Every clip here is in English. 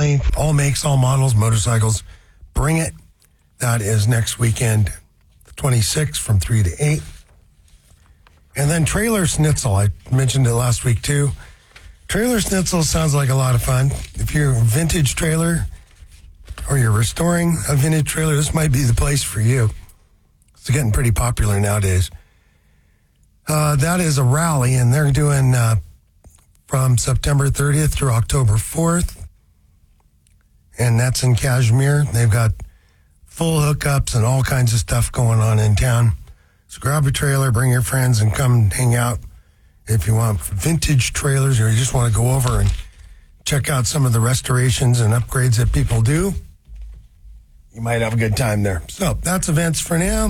family, all makes, all models, motorcycles. Bring it. That is next weekend, the 26th from 3 to 8. And then Trailer Schnitzel. I mentioned it last week too. Trailer Schnitzel sounds like a lot of fun. If you're a vintage trailer or you're restoring a vintage trailer, this might be the place for you. It's getting pretty popular nowadays. That is a rally, and they're doing from September 30th through October 4th. And that's in Kashmir. They've got full hookups and all kinds of stuff going on in town. So grab a trailer, bring your friends, and come hang out. If you want vintage trailers or you just want to go over and check out some of the restorations and upgrades that people do, you might have a good time there. So that's events for now.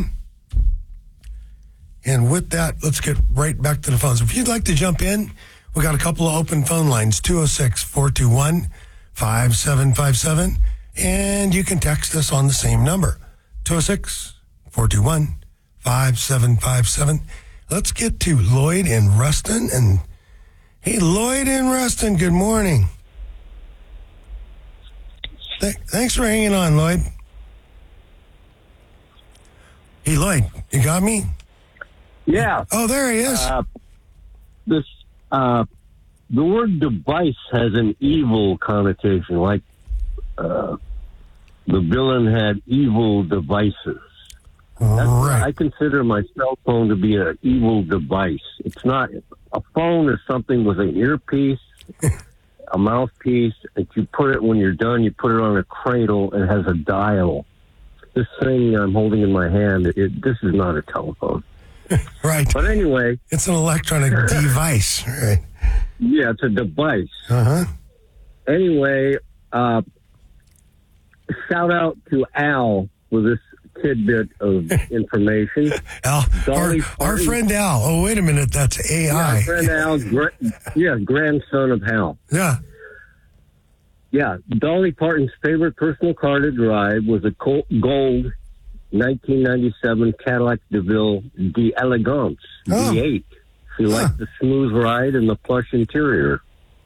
And with that, let's get right back to the phones. If you'd like to jump in, we got a couple of open phone lines, 206-421-5757. And you can text us on the same number, 206-421-5757. Let's get to Lloyd in Ruston. And hey, Lloyd in Ruston, good morning. Thanks for hanging on, Lloyd. Hey, Lloyd, you got me? Yeah. Oh, there he is. The word device has an evil connotation, like the villain had evil devices. Right. I consider my cell phone to be an evil device. It's not a phone is something with an earpiece, a mouthpiece. If you put it when you're done, you put it on a cradle and it has a dial. This thing I'm holding in my hand, this is not a telephone. Right. But anyway. It's an electronic device. Right. Yeah, it's a device. Uh-huh. Anyway, shout out to Al for this tidbit of information. Al, our friend Al. Oh, wait a minute. That's AI. Yeah, our friend Al, grandson of Hal. Yeah. Yeah, Dolly Parton's favorite personal car to drive was a gold 1997 Cadillac DeVille d'Elegance V8. She liked the smooth ride and the plush interior.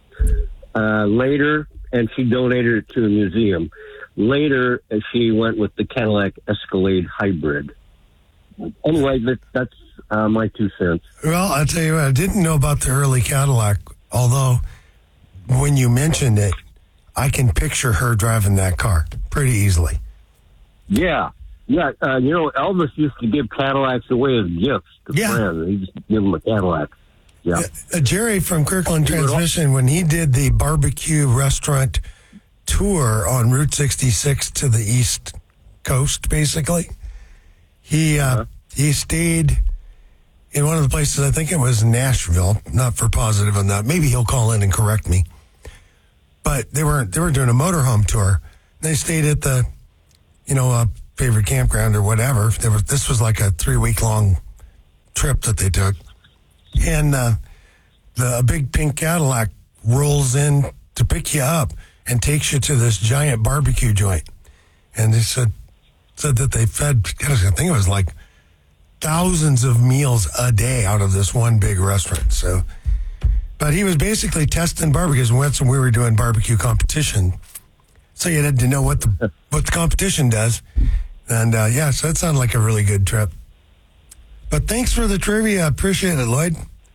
Later, and she donated it to a museum. Later, she went with the Cadillac Escalade Hybrid. Anyway, that's my 2 cents. Well, I'll tell you what, I didn't know about the early Cadillac, although when you mentioned it, I can picture her driving that car pretty easily. Yeah. Yeah, Elvis used to give Cadillacs away as gifts to friends. He just give them a Cadillac. Yeah. Jerry from Kirkland Transmission, when he did the barbecue restaurant tour on Route 66 to the East Coast, basically, he stayed in one of the places, I think it was Nashville, not for positive on that. Maybe he'll call in and correct me. But they were doing a motorhome tour. They stayed at the, favorite campground or whatever. This was like a 3-week-long trip that they took. And the big pink Cadillac rolls in to pick you up and takes you to this giant barbecue joint. And they said that they fed, I think it was like thousands of meals a day out of this one big restaurant. So, but he was basically testing barbecues. And we were doing barbecue competition. So you had to know what the competition does. And, so it sounded like a really good trip. But thanks for the trivia. I appreciate it, Lloyd.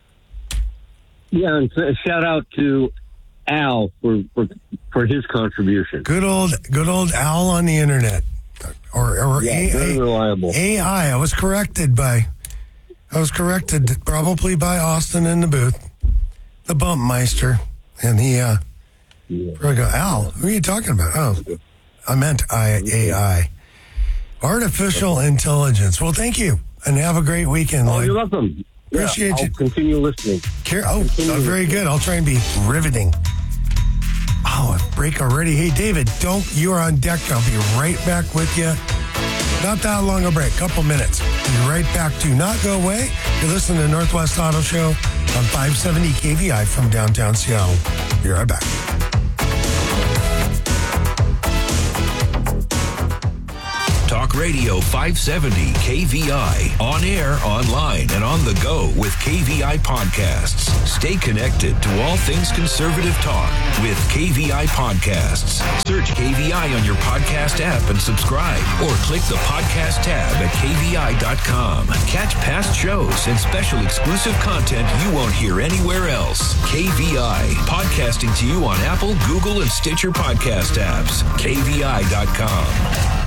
Yeah, and shout out to Al for his contribution. Good old Al on the internet. Or very reliable. AI. I was corrected probably by Austin in the booth, the bump meister. And he, I go, Al, who are you talking about? Oh, I meant AI. Artificial intelligence. Well, thank you, and have a great weekend, Lloyd. Oh, you're welcome. Appreciate you. I'll continue listening. Very good. I'll try and be riveting. Oh, a break already. Hey, David, you are on deck. I'll be right back with you. Not that long a break, couple minutes. Be right back to Not Go Away. You're listening to Northwest Auto Show on 570 KVI from downtown Seattle. Be right back. Talk Radio 570 KVI. On air, online, and on the go with KVI Podcasts. Stay connected to all things conservative talk with KVI Podcasts. Search KVI on your podcast app and subscribe, or click the podcast tab at KVI.com. Catch past shows and special exclusive content you won't hear anywhere else. KVI, podcasting to you on Apple, Google, and Stitcher podcast apps. KVI.com.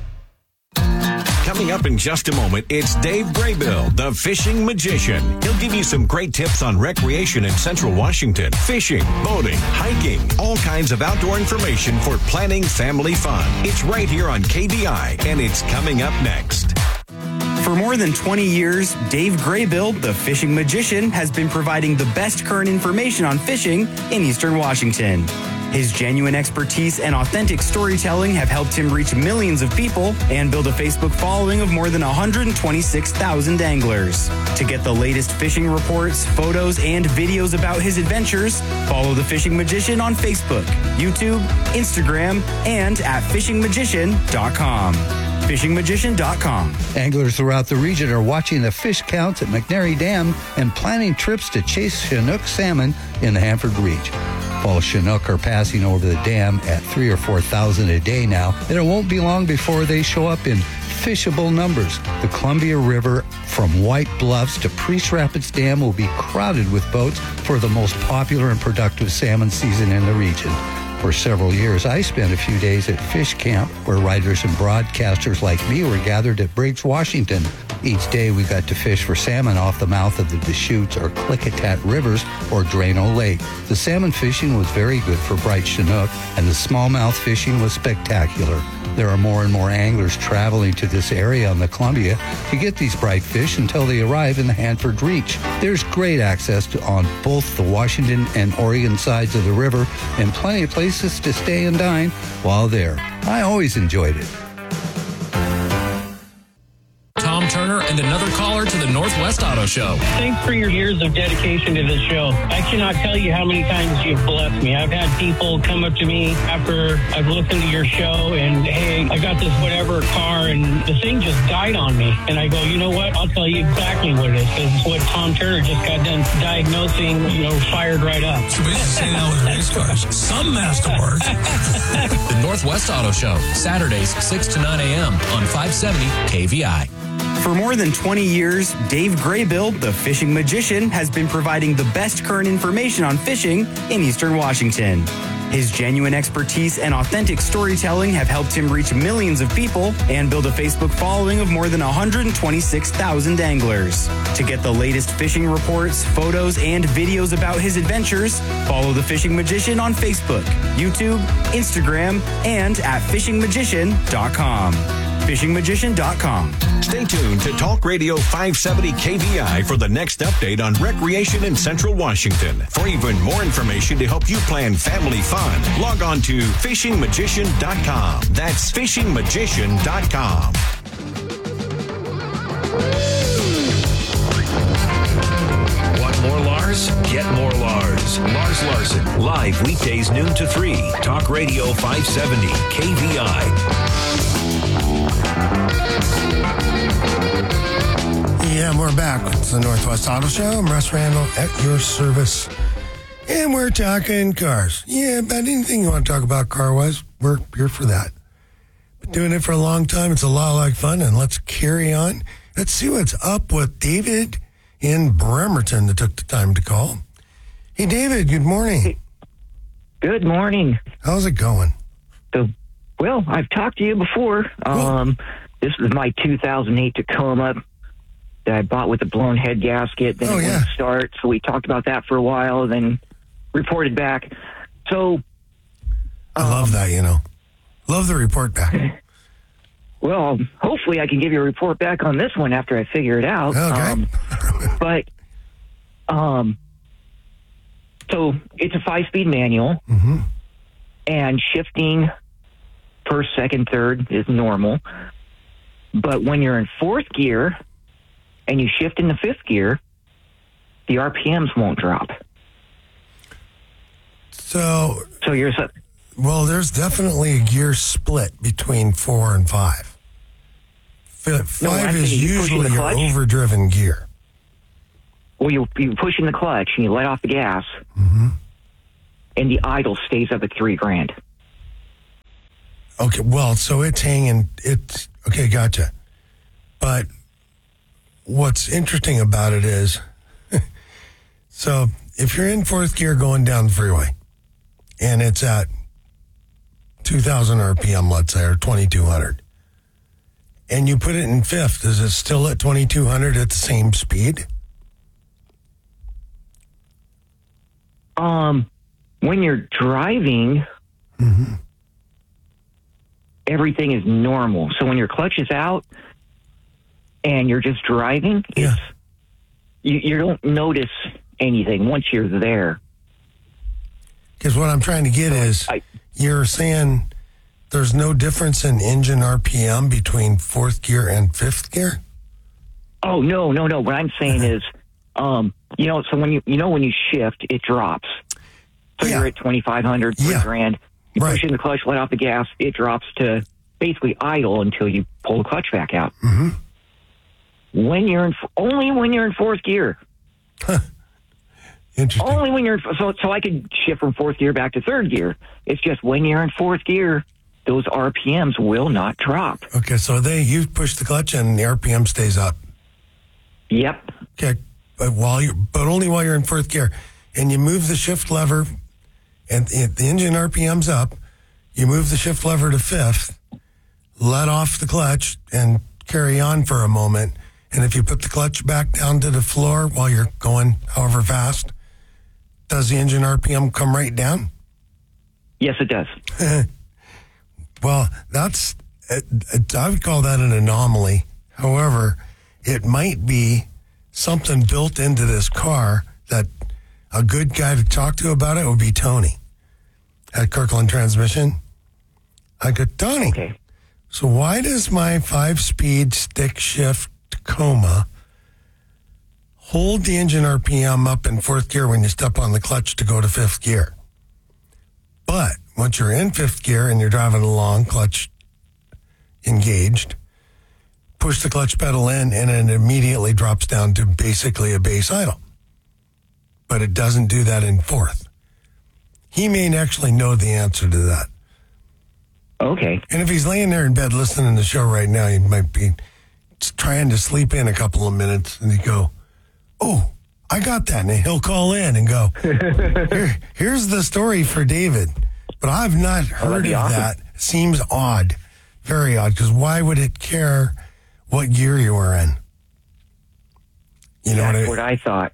Coming up in just a moment, it's Dave Graybill, the fishing magician. He'll give you some great tips on recreation in Central Washington, fishing, boating, hiking, all kinds of outdoor information for planning family fun. It's right here on KVI, and it's coming up next. For more than 20 years, Dave Graybill, the fishing magician, has been providing the best current information on fishing in Eastern Washington. His genuine expertise and authentic storytelling have helped him reach millions of people and build a Facebook following of more than 126,000 anglers. To get the latest fishing reports, photos, and videos about his adventures, follow The Fishing Magician on Facebook, YouTube, Instagram, and at fishingmagician.com. fishingmagician.com. Anglers throughout the region are watching the fish counts at McNary Dam and planning trips to chase Chinook salmon in the Hanford Reach. Well, Chinook are passing over the dam at 3,000 or 4,000 a day now, and it won't be long before they show up in fishable numbers. The Columbia River from White Bluffs to Priest Rapids Dam will be crowded with boats for the most popular and productive salmon season in the region. For several years, I spent a few days at Fish Camp, where writers and broadcasters like me were gathered at Briggs, Washington. Each day, we got to fish for salmon off the mouth of the Deschutes or Klickitat rivers or Drano Lake. The salmon fishing was very good for bright Chinook, and the smallmouth fishing was spectacular. There are more and more anglers traveling to this area on the Columbia to get these bright fish until they arrive in the Hanford Reach. There's great access on both the Washington and Oregon sides of the river, and plenty of places to stay and dine while there. I always enjoyed it. Tom Turner and another caller to the Northwest Auto Show. Thanks for your years of dedication to this show. I cannot tell you how many times you've blessed me. I've had people come up to me after I've listened to your show and, hey, I got this whatever car and the thing just died on me. And I go, you know what? I'll tell you exactly what it is, because it's what Tom Turner just got done diagnosing, fired right up. So we just say that with race cars. Some masterwork. The Northwest Auto Show, Saturdays 6 to 9 a.m. on 570 KVI. For more than 20 years, Dave Graybill, the fishing magician, has been providing the best current information on fishing in Eastern Washington. His genuine expertise and authentic storytelling have helped him reach millions of people and build a Facebook following of more than 126,000 anglers. To get the latest fishing reports, photos, and videos about his adventures, follow The Fishing Magician on Facebook, YouTube, Instagram, and at fishingmagician.com. fishingmagician.com. Stay tuned to Talk Radio 570 KVI for the next update on recreation in Central Washington. For even more information to help you plan family fun, log on to fishingmagician.com. That's fishingmagician.com. Want more Lars? Get more Lars. Lars Larson, live weekdays noon to 3. Talk Radio 570 KVI. Yeah, we're back. It's the Northwest Auto Show. I'm Russ Randall at your service. And we're talking cars. Yeah, about anything you want to talk about car-wise, we're here for that. Been doing it for a long time. It's a lot like fun, and let's carry on. Let's see what's up with David in Bremerton that took the time to call. Hey, David, good morning. Good morning. How's it going? Well, I've talked to you before. This is my 2008 Tacoma that I bought with a blown head gasket. Then it wouldn't start, so we talked about that for a while, then reported back. So I love that, Love the report back. Well, hopefully I can give you a report back on this one after I figure it out. Okay. So it's a 5-speed manual, and shifting first, second, third is normal. But when you're in fourth gear and you shift into fifth gear, the RPMs won't drop. So you're... Well, there's definitely a gear split between 4 and 5. Five is usually your overdriven gear. Well, you push in the clutch and you let off the gas, and the idle stays up at $3,000. Okay, well, so it's hanging. Okay, gotcha. But what's interesting about it is, so if you're in fourth gear going down the freeway, and it's at 2,000 RPM, let's say, or 2,200, and you put it in fifth, is it still at 2,200 at the same speed? When you're driving, everything is normal. So when your clutch is out and you're just driving, you don't notice anything once you're there. Because what I'm trying to get is, you're saying there's no difference in engine RPM between fourth gear and fifth gear? Oh, no. What I'm saying is, so when you shift, it drops. So you're at 2,500, $3,000. You push in the clutch, let off the gas, it drops to basically idle until you pull the clutch back out. Only when you're in fourth gear. Interesting. Only when you're so I could shift from fourth gear back to third gear. It's just when you're in fourth gear, those RPMs will not drop. Okay, so you push the clutch and the RPM stays up. Yep. Okay, but only while you're in fourth gear, and you move the shift lever, and the engine RPM's up. You move the shift lever to fifth, let off the clutch, and carry on for a moment. And if you put the clutch back down to the floor while you're going however fast, does the engine RPM come right down? Yes, it does. Well, I would call that an anomaly. However, it might be something built into this car that a good guy to talk to about it would be Tony at Kirkland Transmission. I go, Tony, so why does my 5-speed stick shift Tacoma hold the engine RPM up in fourth gear when you step on the clutch to go to fifth gear? But once you're in fifth gear and you're driving along, clutch engaged, push the clutch pedal in and it immediately drops down to basically a base idle. But it doesn't do that in fourth. He may actually know the answer to that. Okay. And if he's laying there in bed listening to the show right now, he might be trying to sleep in a couple of minutes and he'd go, oh, I got that. And he'll call in and go, here's the story for David. But I've not heard of that. Seems odd. Very odd. Because why would it care what gear you were in? You know That's what I thought.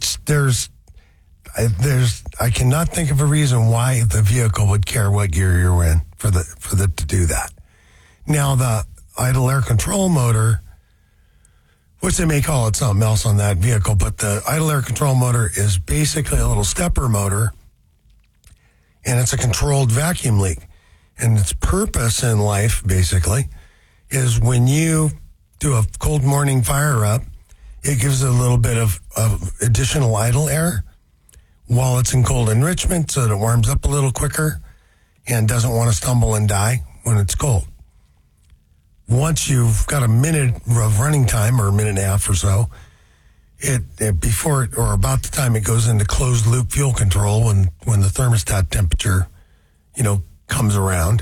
I cannot think of a reason why the vehicle would care what gear you're in for the to do that. Now the idle air control motor, which they may call it something else on that vehicle, but the idle air control motor is basically a little stepper motor, and it's a controlled vacuum leak. And its purpose in life, basically, is when you do a cold morning fire up, it gives a little bit of additional idle air while it's in cold enrichment so that it warms up a little quicker and doesn't want to stumble and die when it's cold. Once you've got a minute of running time or a minute and a half or so, about the time it goes into closed loop fuel control when the thermostat temperature, comes around,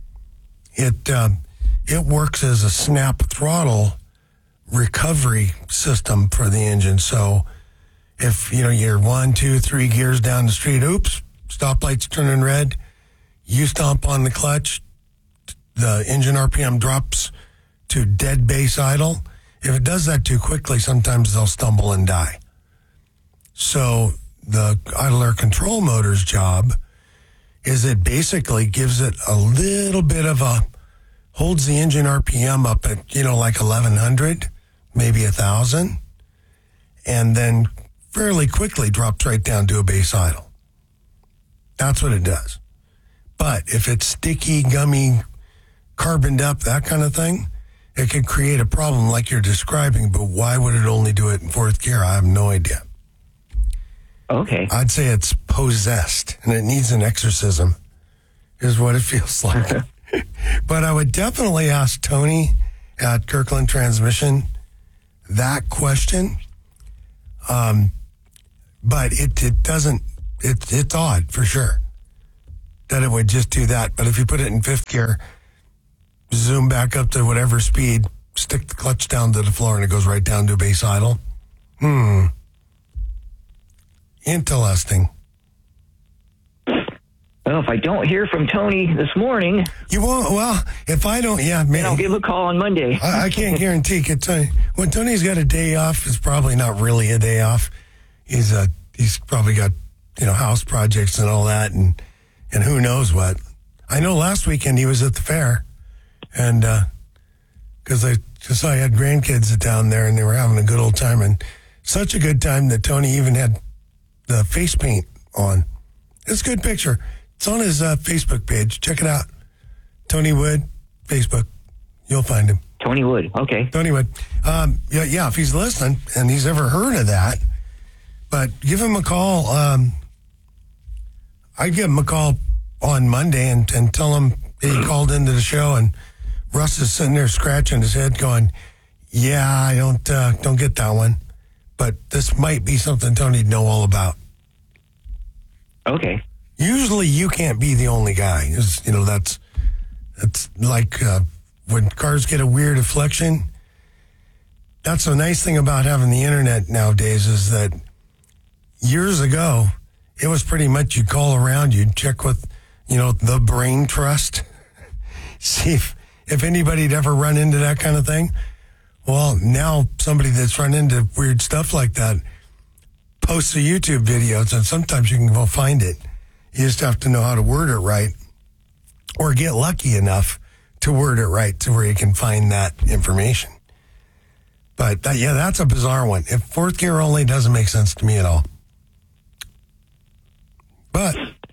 it works as a snap throttle recovery system for the engine. So if, you're 1, 2, 3 gears down the street, oops, stoplight's turning red, you stomp on the clutch, the engine RPM drops to dead base idle. If it does that too quickly, sometimes they'll stumble and die. So the idle air control motor's job is it basically gives it a little bit of holds the engine RPM up at, like 1,100, maybe 1,000, and then fairly quickly drops right down to a base idle. That's what it does. But if it's sticky, gummy, carboned up, that kind of thing, it could create a problem like you're describing, but why would it only do it in fourth gear? I have no idea. Okay. I'd say it's possessed, and it needs an exorcism, is what it feels like. But I would definitely ask Tony at Kirkland Transmission that question. But it doesn't, it's odd for sure that it would just do that. But if you put it in fifth gear, zoom back up to whatever speed, stick the clutch down to the floor, and it goes right down to base idle. Interesting. Well, if I don't hear from Tony this morning... You won't? Well, if I don't, then I'll give a call on Monday. I can't guarantee. When Tony's got a day off, it's probably not really a day off. He's probably got, house projects and all that, and who knows what. I know last weekend he was at the fair, and because I had grandkids down there, and they were having a good old time, and such a good time that Tony even had the face paint on. It's a good picture. It's on his Facebook page. Check it out. Tony Wood, Facebook. You'll find him. Tony Wood. Okay. Tony Wood. If he's listening and he's ever heard of that, but give him a call. I'd give him a call on Monday and tell him he called into the show, and Russ is sitting there scratching his head going, yeah, I don't get that one. But this might be something Tony'd know all about. Okay. Usually you can't be the only guy. That's like when cars get a weird inflection. That's the nice thing about having the internet nowadays is that years ago, it was pretty much you'd call around, you'd check with, the Brain Trust, see if anybody'd ever run into that kind of thing. Well, now somebody that's run into weird stuff like that posts a YouTube videos, and sometimes you can go find it. You just have to know how to word it right or get lucky enough to word it right to where you can find that information. But that's a bizarre one. If fourth gear only doesn't make sense to me at all. But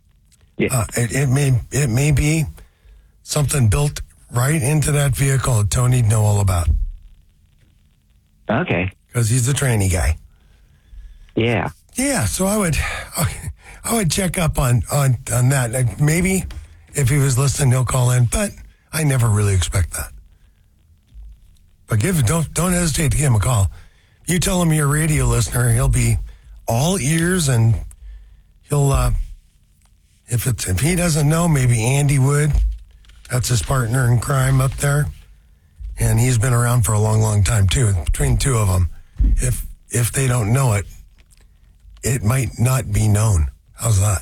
it may be something built right into that vehicle that Tony'd know all about. Okay. Because he's the tranny guy. Yeah. Yeah, so I would check up on that. Like maybe if he was listening, he'll call in, but I never really expect that. But don't hesitate to give him a call. You tell him you're a radio listener, he'll be all ears, and he'll if he doesn't know, maybe Andy would. That's his partner in crime up there, and he's been around for a long, long time too. Between two of them, if they don't know it, it might not be known. How's that?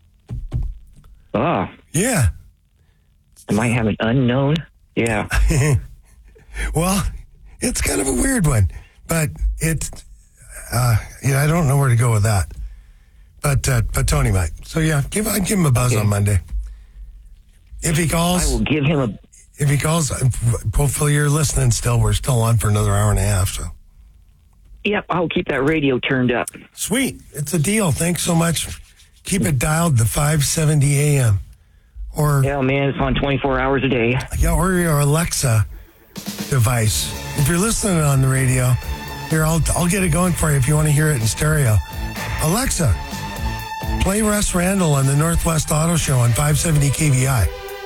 Oh. Yeah. I might have an unknown. Yeah. Well, it's kind of a weird one, but it's, I don't know where to go with that. But Tony might. So I'd give him a buzz on Monday. If he calls. I will give him a. If he calls, hopefully you're listening still. We're still on for another hour and a half, so. Yep, I'll keep that radio turned up. Sweet. It's a deal. Thanks so much. Keep it dialed to 570 AM. Yeah, man, it's on 24 hours a day. Yeah, or your Alexa device. If you're listening on the radio, here, I'll get it going for you if you want to hear it in stereo. Alexa, play Russ Randall on the Northwest Auto Show on 570 KVI.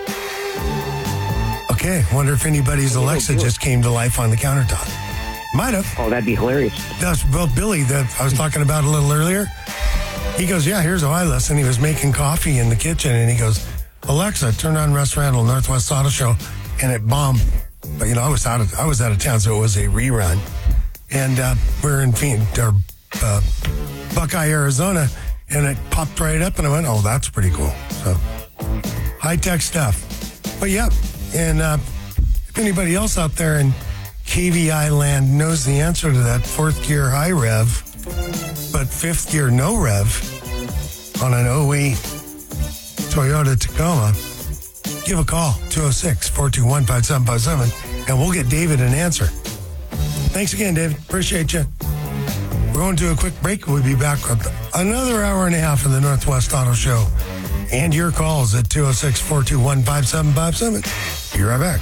Okay, wonder if anybody's Alexa just came to life on the countertop. Might have. Oh, that'd be hilarious. Well, Billy, that I was talking about a little earlier, he goes, yeah, here's how I listen. He was making coffee in the kitchen, and he goes, Alexa, turn on Russ Randall, Northwest Auto Show, and it bombed. But, I was out of town, so it was a rerun. And we're in Buckeye, Arizona, and it popped right up, and I went, oh, that's pretty cool. So, high-tech stuff. But, yeah, and if anybody else out there in KVI land knows the answer to that fourth gear high rev, but fifth gear no rev on an 08 Toyota Tacoma, give a call, 206-421-5757, and we'll get David an answer. Thanks again, David. Appreciate you. We're going to a quick break. We'll be back with another hour and a half of the Northwest Auto Show. And your calls at 206-421-5757. Be right back.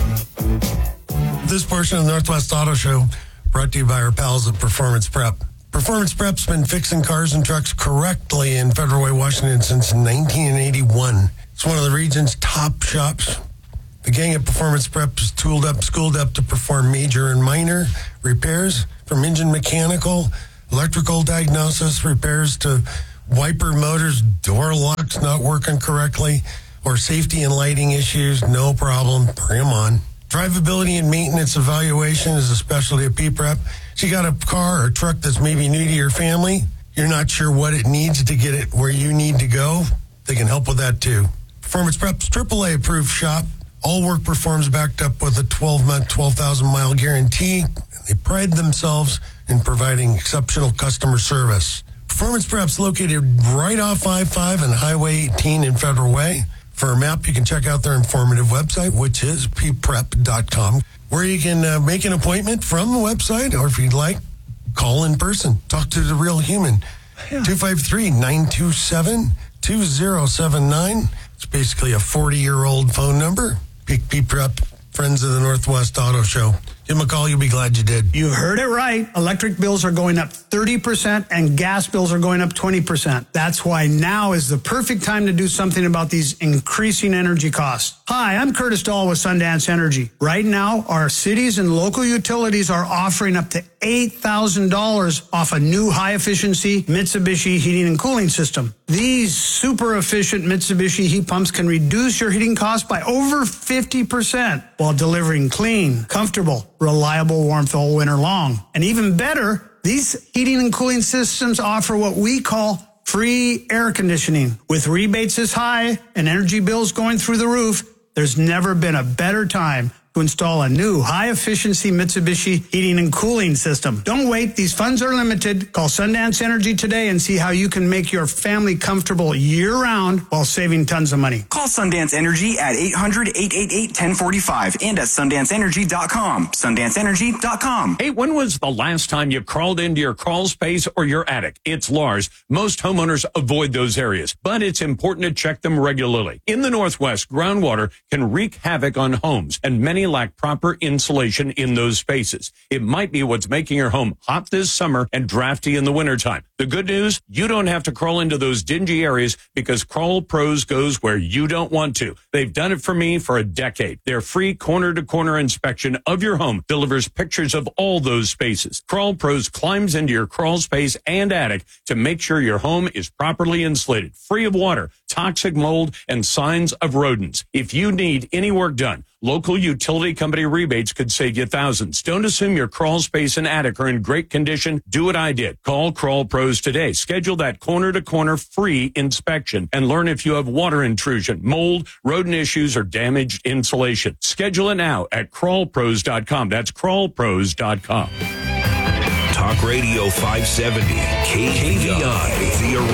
This portion of the Northwest Auto Show brought to you by our pals at Performance Prep. Performance Prep's been fixing cars and trucks correctly in Federal Way, Washington since 1981. It's one of the region's top shops. The gang at Performance Prep is tooled up, schooled up to perform major and minor repairs, from engine mechanical, electrical diagnosis, repairs to wiper motors, door locks not working correctly, or safety and lighting issues. No problem. Bring them on. Drivability and maintenance evaluation is a specialty of P-Prep. So you got a car or truck that's maybe new to your family, you're not sure what it needs to get it where you need to go, they can help with that too. Performance Prep's AAA approved shop. All work performs backed up with a 12-month, 12,000-mile guarantee. They pride themselves in providing exceptional customer service. Performance Prep's located right off I-5 and Highway 18 in Federal Way. For a map, you can check out their informative website, which is pprep.com, where you can make an appointment from the website, or if you'd like, call in person. Talk to the real human. 253-927-2079. It's basically a 40-year-old phone number. P-Prep, Friends of the Northwest Auto Show. Give them a call. You'll be glad you did. You heard it right. Electric bills are going up 30% and gas bills are going up 20%. That's why now is the perfect time to do something about these increasing energy costs. Hi, I'm Curtis Dahl with Sundance Energy. Right now, our cities and local utilities are offering up to $8,000 off a new high-efficiency Mitsubishi heating and cooling system. These super efficient Mitsubishi heat pumps can reduce your heating costs by over 50% while delivering clean, comfortable, reliable warmth all winter long. And even better, these heating and cooling systems offer what we call free air conditioning. With rebates this high and energy bills going through the roof, there's never been a better time to install a new high-efficiency Mitsubishi heating and cooling system. Don't wait. These funds are limited. Call Sundance Energy today and see how you can make your family comfortable year-round while saving tons of money. Call Sundance Energy at 800-888-1045 and at SundanceEnergy.com. SundanceEnergy.com. Hey, when was the last time you crawled into your crawl space or your attic? It's Lars. Most homeowners avoid those areas, but it's important to check them regularly. In the Northwest, groundwater can wreak havoc on homes, and many lack proper insulation in those spaces. It might be what's making your home hot this summer and drafty in the wintertime. The good news, you don't have to crawl into those dingy areas because Crawl Pros goes where you don't want to. They've done it for me for a decade. Their free corner-to-corner inspection of your home delivers pictures of all those spaces. Crawl Pros climbs into your crawl space and attic to make sure your home is properly insulated, free of water, toxic mold, and signs of rodents. If you need any work done, local utility company rebates could save you thousands. Don't assume your crawl space and attic are in great condition. Do what I did. Call Crawl Pros today. Schedule that corner-to-corner free inspection and learn if you have water intrusion, mold, rodent issues, or damaged insulation. Schedule it now at crawlpros.com. That's crawlpros.com. Talk Radio 570, KVI, the